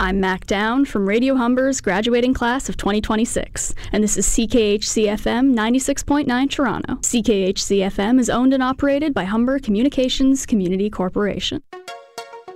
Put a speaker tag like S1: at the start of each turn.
S1: I'm Mac Down from Radio Humber's graduating class of 2026, and this is CKHC-FM 96.9 Toronto. CKHC-FM is owned and operated by Humber Communications Community Corporation.